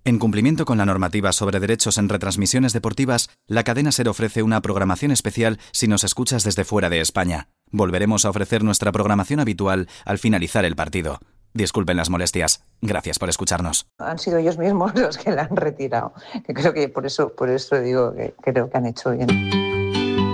En cumplimiento con la normativa sobre derechos en retransmisiones deportivas, la cadena SER ofrece una programación especial si nos escuchas desde fuera de España. Volveremos a ofrecer nuestra programación habitual al finalizar el partido. Disculpen las molestias. Gracias por escucharnos. Han sido ellos mismos los que la han retirado. Que creo que por eso digo que creo que han hecho bien.